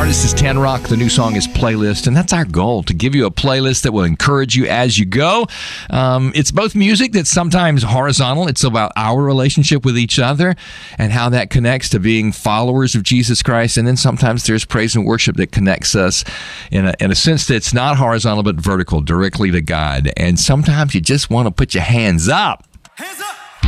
artist is Tan Rock. The new song is Playlist, and that's our goal, to give you a playlist that will encourage you as you go. It's both music that's sometimes horizontal. It's about our relationship with each other and how that connects to being followers of Jesus Christ. And then sometimes there's praise and worship that connects us in a sense that's not horizontal but vertical, directly to God. And sometimes you just want to put your hands up. Hands up!